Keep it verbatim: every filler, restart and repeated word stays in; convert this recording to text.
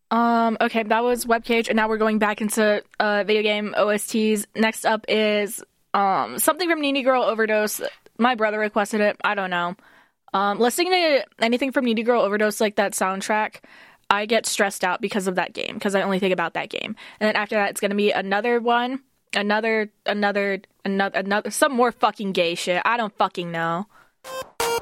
Um, okay, that was Webcage, and now we're going back into uh, video game O S Ts. Next up is um something from Needy Girl Overdose. My brother requested it. I don't know. Um, listening to anything from Needy Girl Overdose, like that soundtrack, I get stressed out because of that game, because I only think about that game. And then after that, it's gonna be another one, another, another, another, another, some more fucking gay shit. I don't fucking know.